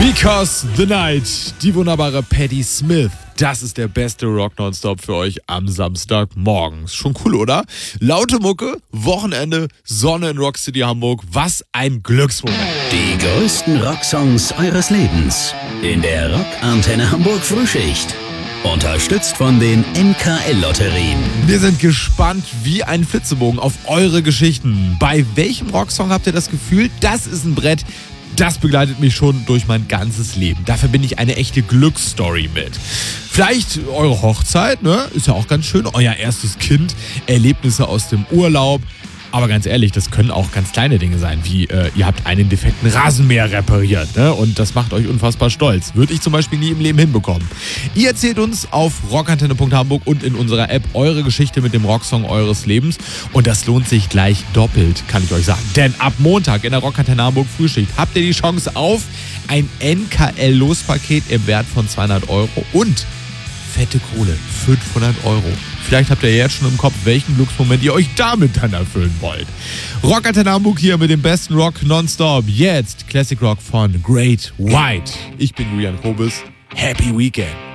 Because the Night, die wunderbare Patti Smith. Das ist der beste Rock Nonstop für euch am Samstagmorgens. Schon cool, oder? Laute Mucke, Wochenende, Sonne in Rock City Hamburg. Was ein Glücksmoment. Die größten Rocksongs eures Lebens in der Rockantenne Hamburg Frühschicht. Unterstützt von den NKL-Lotterien. Wir sind gespannt wie ein Flitzebogen auf eure Geschichten. Bei welchem Rocksong habt ihr das Gefühl, das ist ein Brett? Das begleitet mich schon durch mein ganzes Leben. Da verbinde ich eine echte Glücksstory mit. Vielleicht eure Hochzeit, ne? Ist ja auch ganz schön. Euer erstes Kind, Erlebnisse aus dem Urlaub. Aber ganz ehrlich, das können auch ganz kleine Dinge sein, wie ihr habt einen defekten Rasenmäher repariert, ne? Und das macht euch unfassbar stolz. Würde ich zum Beispiel nie im Leben hinbekommen. Ihr erzählt uns auf rockantenne.hamburg und in unserer App eure Geschichte mit dem Rocksong eures Lebens. Und das lohnt sich gleich doppelt, kann ich euch sagen. Denn ab Montag in der Rockantenne Hamburg Frühschicht habt ihr die Chance auf ein NKL-Lospaket im Wert von 200 € und fette Kohle, 500 €. Vielleicht habt ihr jetzt schon im Kopf, welchen Glücksmoment ihr euch damit dann erfüllen wollt. Rockantenne Hamburg hier mit dem besten Rock nonstop. Jetzt Classic Rock von Great White. Ich bin Julian Kobus. Happy Weekend.